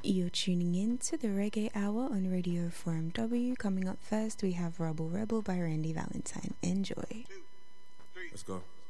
You're tuning in to the Reggae Hour on Radio Forum W. Coming up first, we have Rebel Rebel by Randy Valentine. Enjoy. Let's go.